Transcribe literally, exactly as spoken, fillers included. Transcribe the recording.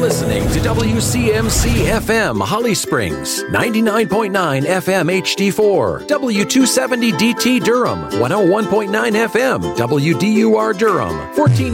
Listening to W C M C F M Holly Springs, ninety-nine point nine F M H D four, W two seventy D T Durham, one oh one point nine F M W D U R Durham, fourteen